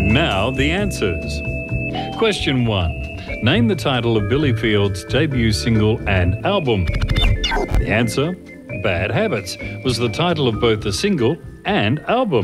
And now the answers. Question 1. Name the title of Billy Field's debut single and album. The answer, Bad Habits, was the title of both the single and album.